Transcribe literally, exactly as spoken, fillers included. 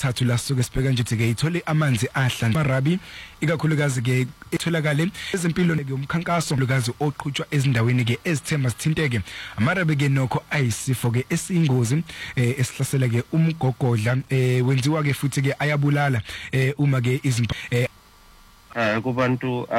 lesithathu la suke sibheka nje ke ithole amanzi ahlanzekile Marabi ikakhulukazi ke etholakale ezempilo ke umkhankaso lukazi oqhutshwa ezindaweni ke ezithemba sithinteke Marabi ke nokho ayisifo ke esiyingozi esihlasela ke umgogodla wenziwa ke futhi ke ayabulala uma ke izimpa kubantu